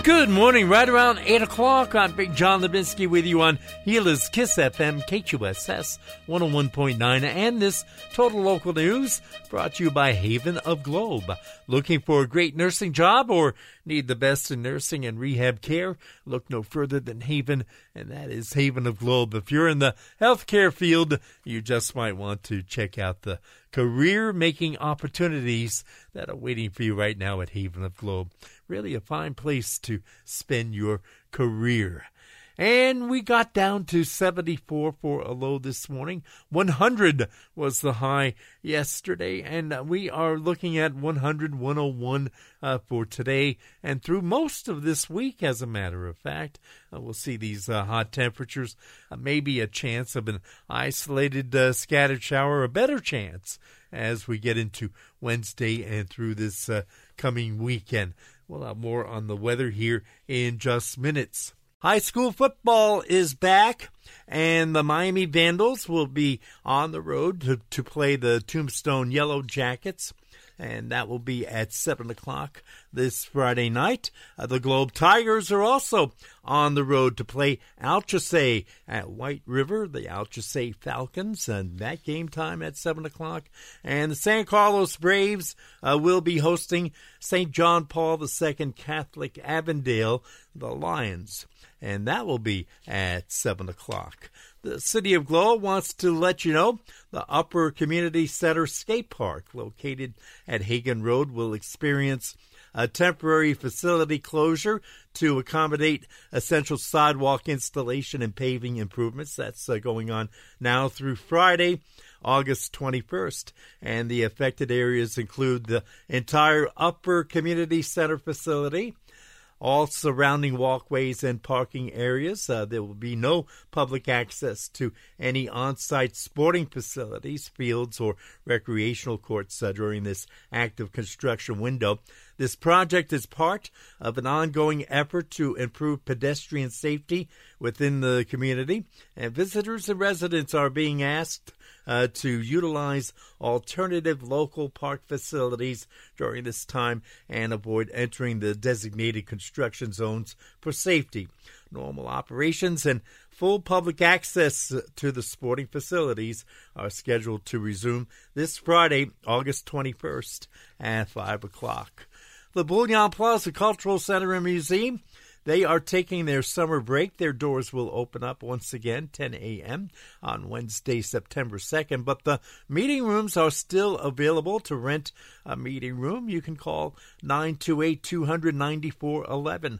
Good morning, right around 8 o'clock. I'm Big John Lebinsky with you on Gila's Kiss FM, KQSS 101.9, and this Total Local News brought to you by Haven of Globe. Looking for a great nursing job or need the best in nursing and rehab care? Look no further than Haven, and that is Haven of Globe. If you're in the healthcare field, you just might want to check out the career-making opportunities that are waiting for you right now at Haven of Globe. Really a fine place to spend your career. And we got down to 74 for a low this morning. 100 was the high yesterday, and we are looking at 100, 101 for today and through most of this week, as a matter of fact. We'll see these hot temperatures, maybe a chance of an isolated scattered shower, a better chance as we get into Wednesday and through this coming weekend. We'll have more on the weather here in just minutes. High school football is back, and the Miami Vandals will be on the road to play the Tombstone Yellow Jackets, and that will be at 7 o'clock this Friday night. The Globe Tigers are also on the road to play Alchesay at White River, the Alchesay Falcons, and that game time at 7 o'clock. And the San Carlos Braves will be hosting St. John Paul II Catholic Avondale, the Lions, and that will be at 7 o'clock. The City of Globe wants to let you know the Upper Community Center Skate Park, located at Hagen Road, will experience a temporary facility closure to accommodate essential sidewalk installation and paving improvements. That's going on now through Friday, August 21st. And the affected areas include the entire Upper Community Center facility, all surrounding walkways and parking areas. There will be no public access to any on-site sporting facilities, fields, or recreational courts during this active construction window. This project is part of an ongoing effort to improve pedestrian safety within the community, and visitors and residents are being asked to utilize alternative local park facilities during this time and avoid entering the designated construction zones for safety. Normal operations and full public access to the sporting facilities are scheduled to resume this Friday, August 21st at 5 o'clock. The Bouillon Plaza Cultural Center and Museum, they are taking their summer break. Their doors will open up once again 10 a.m. on Wednesday, September 2nd. But the meeting rooms are still available. To rent a meeting room, you can call 928-200-9411.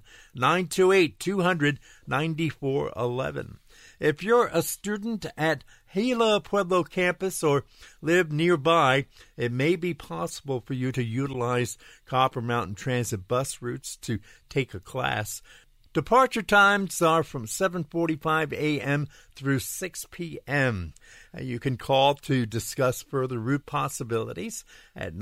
928-200-9411. If you're a student at Gila Pueblo campus or live nearby, it may be possible for you to utilize Copper Mountain Transit bus routes to take a class. Departure times are from 7:45 a.m. through 6 p.m. You can call to discuss further route possibilities at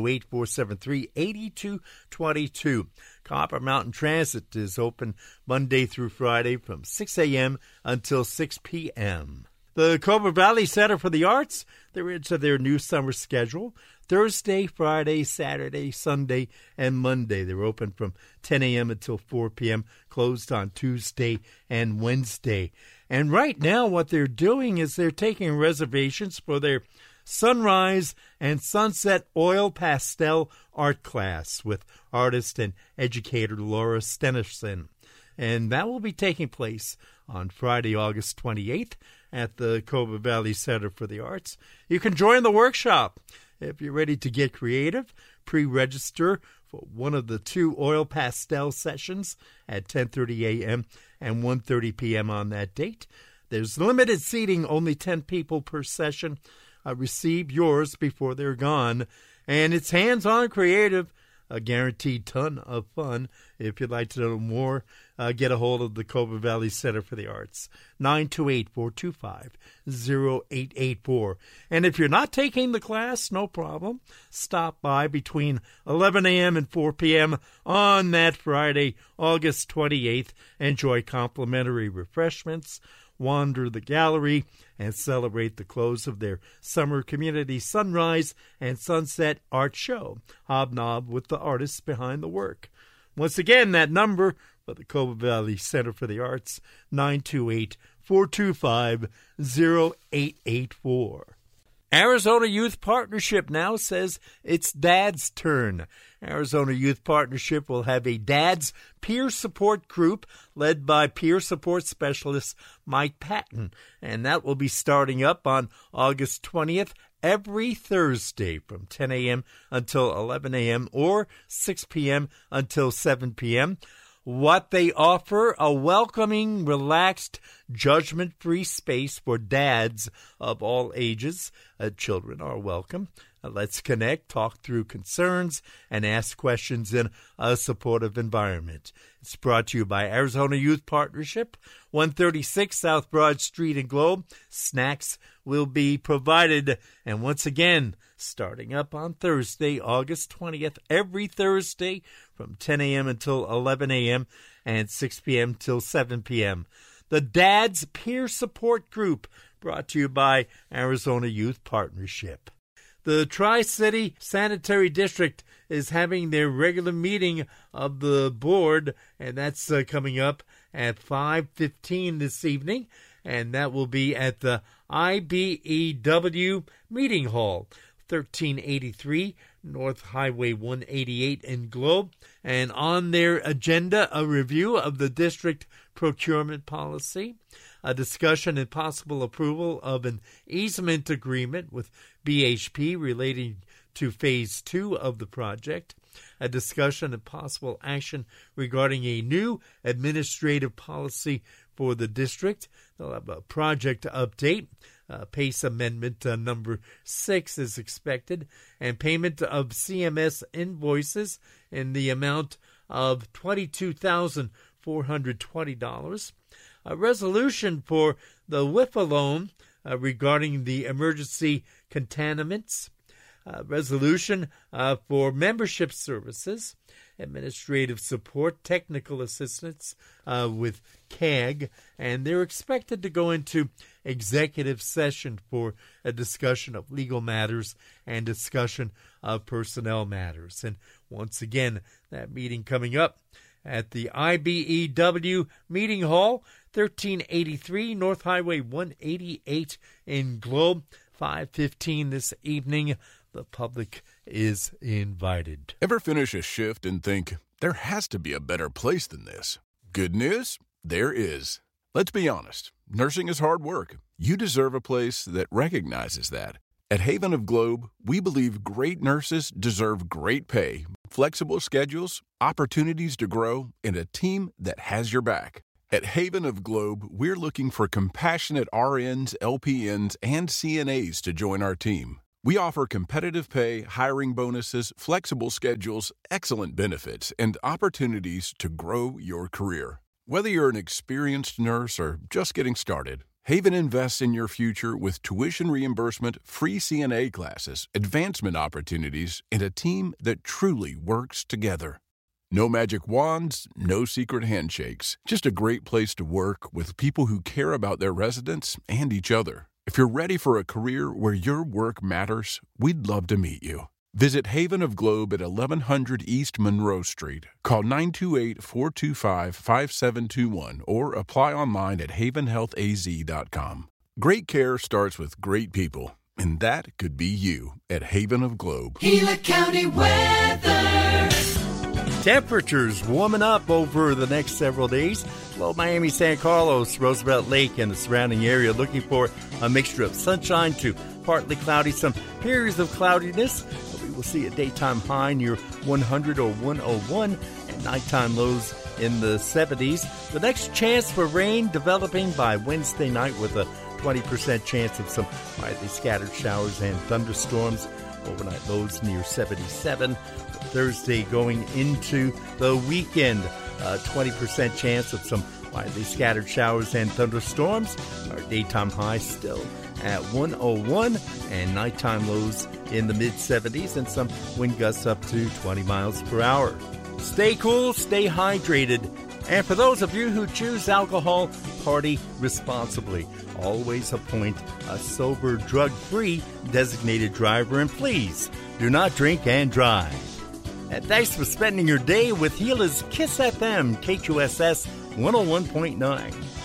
928-473-8222. Copper Mountain Transit is open Monday through Friday from 6 a.m. until 6 p.m. The Cobra Valley Center for the Arts, they're into their new summer schedule. Thursday, Friday, Saturday, Sunday, and Monday. They're open from 10 a.m. until 4 p.m., closed on Tuesday and Wednesday. And right now what they're doing is they're taking reservations for their Sunrise and Sunset Oil Pastel Art class with artist and educator Laura Stenerson. And that will be taking place on Friday, August 28th at the Cobra Valley Center for the Arts. You can join the workshop. If you're ready to get creative, pre-register for one of the two oil pastel sessions at 10:30 a.m. and 1:30 p.m. on that date. There's limited seating, only 10 people per session. Receive yours before they're gone. And it's hands-on creative, a guaranteed ton of fun. If you'd like to know more, get a hold of the Cobra Valley Center for the Arts, 928-425-0884. And if you're not taking the class, no problem. Stop by between 11 a.m. and 4 p.m. on that Friday, August 28th. Enjoy complimentary refreshments, wander the gallery, and celebrate the close of their summer community sunrise and sunset art show. Hobnob with the artists behind the work. Once again, that number for the Coba Valley Center for the Arts, 928-425-0884. Arizona Youth Partnership now says it's Dad's turn. Arizona Youth Partnership will have a Dad's Peer Support Group led by peer support specialist Mike Patton, and that will be starting up on August 20th every Thursday from 10 a.m. until 11 a.m. or 6 p.m. until 7 p.m. What they offer, a welcoming, relaxed, judgment-free space for dads of all ages. Children are welcome. Let's connect, talk through concerns, and ask questions in a supportive environment. It's brought to you by Arizona Youth Partnership, 136 South Broad Street in Globe. Snacks will be provided. And once again, starting up on Thursday, August 20th, every Thursday from 10 a.m. until 11 a.m. and 6 p.m. till 7 p.m. The Dad's Peer Support Group, brought to you by Arizona Youth Partnership. The Tri-City Sanitary District is having their regular meeting of the board, and that's coming up at 5:15 this evening, and that will be at the IBEW Meeting Hall, 1383 North Highway 188 in Globe. And on their agenda, a review of the district procurement policy, a discussion and possible approval of an easement agreement with BHP relating to Phase 2 of the project, a discussion and possible action regarding a new administrative policy for the district. They'll have a project update. PACE Amendment number 6 is expected, and payment of CMS invoices in the amount of $22,420. A resolution for the WIFA loan regarding the emergency contaminants, resolution for membership services, administrative support, technical assistance with CAG, and they're expected to go into executive session for a discussion of legal matters and discussion of personnel matters. And once again, that meeting coming up at the IBEW Meeting Hall, 1383 North Highway 188 in Globe, 5:15 this evening. The public is invited. Ever finish a shift and think, there has to be a better place than this? Good news? There is. Let's be honest. Nursing is hard work. You deserve a place that recognizes that. At Haven of Globe, we believe great nurses deserve great pay, flexible schedules, opportunities to grow, and a team that has your back. At Haven of Globe, we're looking for compassionate RNs, LPNs, and CNAs to join our team. We offer competitive pay, hiring bonuses, flexible schedules, excellent benefits, and opportunities to grow your career. Whether you're an experienced nurse or just getting started, Haven invests in your future with tuition reimbursement, free CNA classes, advancement opportunities, and a team that truly works together. No magic wands, no secret handshakes, just a great place to work with people who care about their residents and each other. If you're ready for a career where your work matters, we'd love to meet you. Visit Haven of Globe at 1100 East Monroe Street. Call 928-425-5721 or apply online at havenhealthaz.com. Great care starts with great people, and that could be you at Haven of Globe. Gila County weather. Temperatures warming up over the next several days. Below Miami, San Carlos, Roosevelt Lake, and the surrounding area, looking for a mixture of sunshine to partly cloudy, some periods of cloudiness. We will see a daytime high near 100 or 101 and nighttime lows in the 70s. The next chance for rain developing by Wednesday night with a 20% chance of some widely scattered showers and thunderstorms. Overnight lows near 77. Thursday going into the weekend, 20% chance of some widely scattered showers and thunderstorms. Our daytime high still at 101 and nighttime lows in the mid-70s and some wind gusts up to 20 miles per hour. Stay cool, stay hydrated. And for those of you who choose alcohol, party responsibly. Always appoint a sober, drug-free designated driver, and please do not drink and drive. And thanks for spending your day with Gila's Kiss FM, KQSS 101.9.